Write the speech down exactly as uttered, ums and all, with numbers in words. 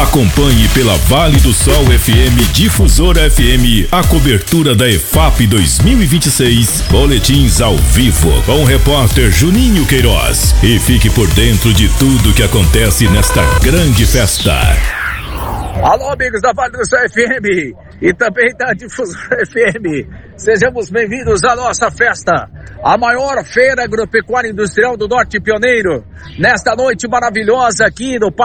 Acompanhe pela Vale do Sol F M Difusora F M a cobertura da EFAP dois mil e vinte e seis, boletins ao vivo com o repórter Juninho Queiroz, e fique por dentro de tudo que acontece nesta grande festa. Alô, amigos da Vale do Sol F M e também da Difusora F M, sejamos bem-vindos à nossa festa, a maior feira agropecuária industrial do Norte Pioneiro, nesta noite maravilhosa aqui no